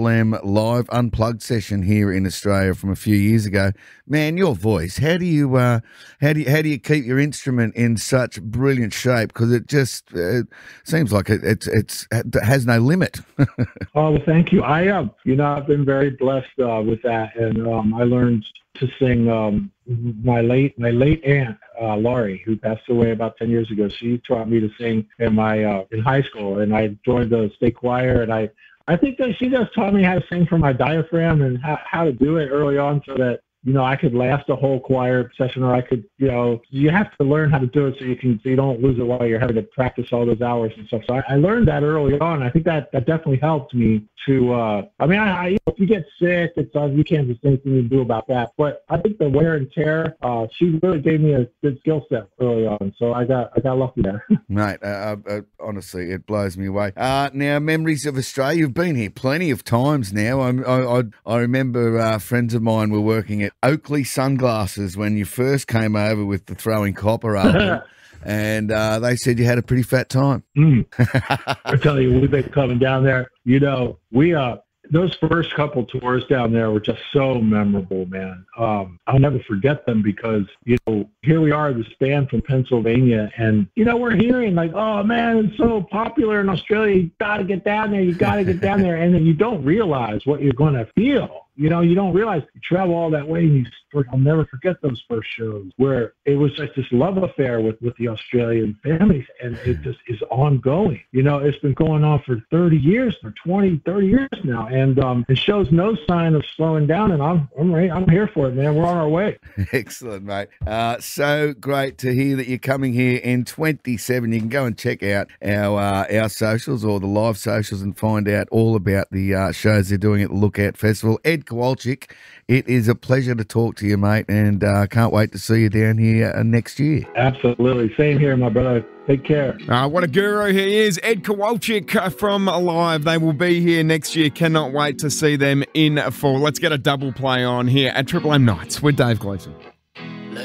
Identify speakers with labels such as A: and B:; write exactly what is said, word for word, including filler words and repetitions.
A: Triple M live unplugged session here in Australia from a few years ago. Man, your voice. How do you uh, how do you, how do you keep your instrument in such brilliant shape? Because it just uh, seems like it, it's it's it has no limit.
B: Oh, well, thank you. I uh, you know I've been very blessed uh, with that, and um, I learned to sing. Um, my late my late aunt uh, Laurie, who passed away about ten years ago, she taught me to sing in my uh, in high school, and I joined the state choir, and I I think that she just taught me how to sing from my diaphragm and how, how to do it early on, so that you know I could last a whole choir session, or I could you know you have to learn how to do it so you can so you don't lose it while you're having to practice all those hours and stuff. So I, I learned that early on. I think that that definitely helped me to. Uh, I mean, I, I, if you get sick, it's uh, you can't just anything you do about that. But I think the wear and tear, uh, she really gave me a good skill set early on. So I got I got lucky there.
A: Mate, uh, uh, honestly, it blows me away. Uh, now, memories of Australia. You've been here plenty of times now. I I, I remember uh, friends of mine were working at Oakley Sunglasses when you first came over with the Throwing Copper album. And uh, they said you had a pretty fat time.
B: Mm. I tell you, we've been coming down there. You know, we uh, those first couple tours down there were just so memorable, man. Um, I'll never forget them because, you know, here we are, this band from Pennsylvania, and, you know, we're hearing like, oh, man, it's so popular in Australia. You got to get down there. You got to get down there. And then you don't realize what you're going to feel. You know, you don't realize you travel all that way, and you, I'll never forget those first shows where it was just this love affair with, with the Australian families, and it just is ongoing. You know, it's been going on for thirty years, for twenty, thirty years now, and um, it shows no sign of slowing down, and I'm I'm, ready, I'm here for it, man. We're on our way.
A: Excellent, mate. Uh, so great to hear that you're coming here in twenty-seven. You can go and check out our uh, our socials or the live socials and find out all about the uh, shows they're doing at the Lookout Festival. Ed Kowalczyk, it is a pleasure to talk to you, mate, and uh, can't wait to see you down here uh, next year.
B: Absolutely. Same here, my brother. Take care.
C: Uh, what a guru he is. Ed Kowalczyk from Alive. They will be here next year. Cannot wait to see them in full. Let's get a double play on here at Triple M Nights with Dave Gleeson.